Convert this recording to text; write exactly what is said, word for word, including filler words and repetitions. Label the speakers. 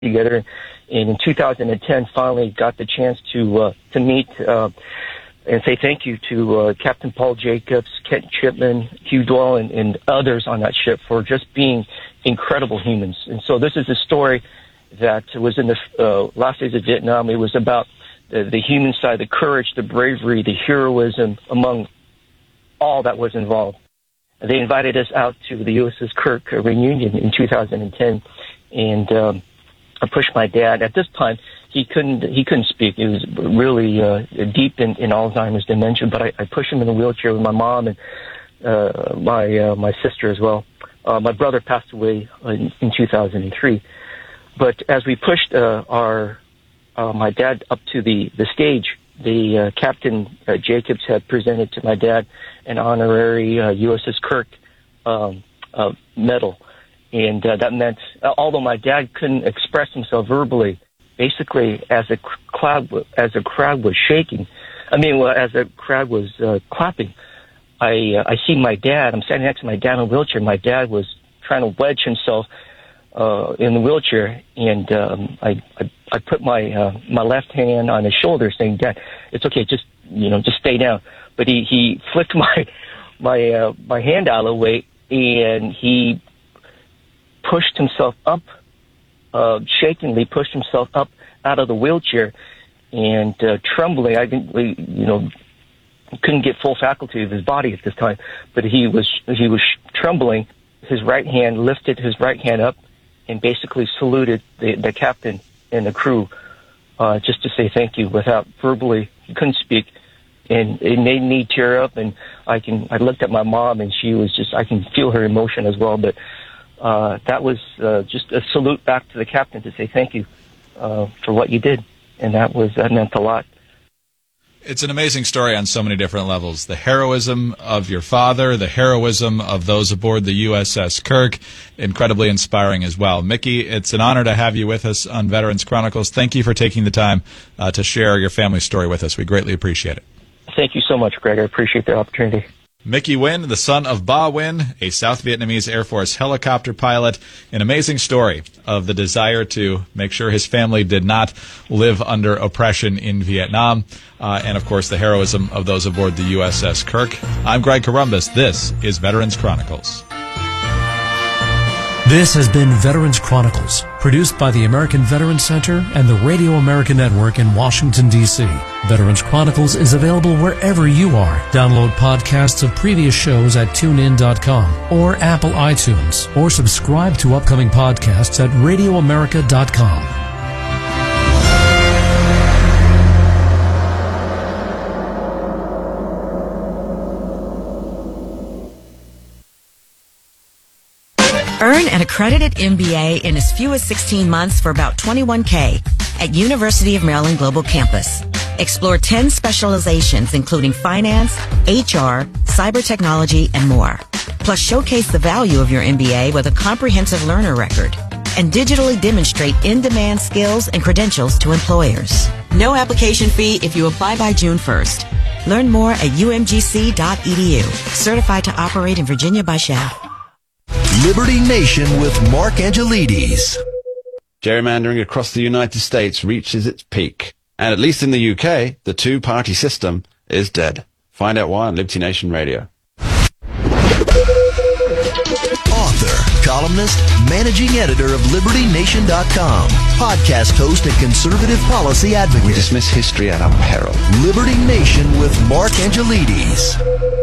Speaker 1: together. And in two thousand ten, finally got the chance to uh, to meet uh, and say thank you to uh, Captain Paul Jacobs, Kent Chipman, Hugh Dwell, and, and others on that ship for just being incredible humans. And so this is a story that was in the uh, last days of Vietnam. It was about the, the human side, the courage, the bravery, the heroism among all that was involved. They invited us out to the U S S Kirk reunion in two thousand ten, and um, I pushed my dad. At this time, he couldn't he couldn't speak. He was really uh, deep in, in Alzheimer's dementia. But I, I pushed him in a wheelchair with my mom and uh, my uh, my sister as well. Uh, my brother passed away in, in two thousand three. But as we pushed uh, our uh, my dad up to the the stage, the uh, Captain uh, Jacobs had presented to my dad an honorary uh, U S S Kirk um, uh, medal. And uh, that meant, uh, although my dad couldn't express himself verbally, basically as a crowd as a crowd was shaking, I mean, well, as a crowd was uh, clapping, I uh, I see my dad. I'm standing next to my dad in a wheelchair. My dad was trying to wedge himself uh, in the wheelchair, and um, I, I I put my uh, my left hand on his shoulder, saying, "Dad, it's okay. Just you know, just stay down." But he he flicked my my uh, my hand out of the way, and he pushed himself up, uh, shakingly pushed himself up out of the wheelchair, and uh, trembling. I didn't, you know, couldn't get full faculty of his body at this time, but he was he was trembling. His right hand lifted his right hand up, and basically saluted the, the captain and the crew, uh, just to say thank you without verbally. He couldn't speak, and it made me tear up. And I can I looked at my mom, and she was just I can feel her emotion as well, but. Uh, that was uh, just a salute back to the captain to say thank you uh, for what you did, and that was that meant a lot.
Speaker 2: It's an amazing story on so many different levels. The heroism of your father, the heroism of those aboard the U S S Kirk, incredibly inspiring as well. Mickey, it's an honor to have you with us on Veterans Chronicles. Thank you for taking the time uh, to share your family story with us. We greatly appreciate it.
Speaker 1: Thank you so much, Greg. I appreciate the opportunity.
Speaker 2: Mickey Nguyen, the son of Ba Nguyen, a South Vietnamese Air Force helicopter pilot, an amazing story of the desire to make sure his family did not live under oppression in Vietnam, uh, and, of course, the heroism of those aboard the U S S Kirk. I'm Greg Corombos. This is Veterans Chronicles.
Speaker 3: This has been Veterans Chronicles, produced by the American Veterans Center and the Radio America Network in Washington, D C Veterans Chronicles is available wherever you are. Download podcasts of previous shows at tune in dot com or Apple iTunes, or subscribe to upcoming podcasts at radio america dot com.
Speaker 4: Earn an accredited M B A in as few as sixteen months for about twenty-one thousand dollars at University of Maryland Global Campus. Explore ten specializations including finance, H R, cyber technology, and more. Plus, showcase the value of your M B A with a comprehensive learner record and digitally demonstrate in-demand skills and credentials to employers. No application fee if you apply by June first. Learn more at u m g c dot e d u. Certified to operate in Virginia by S H A.
Speaker 5: Liberty Nation with Mark Angelides.
Speaker 6: Gerrymandering across the United States reaches its peak. And at least in the U K, the two-party system is dead. Find out why on Liberty Nation Radio.
Speaker 5: Author, columnist, managing editor of Liberty Nation dot com, podcast host and conservative policy advocate.
Speaker 6: We dismiss history at our peril.
Speaker 5: Liberty Nation with Mark Angelides.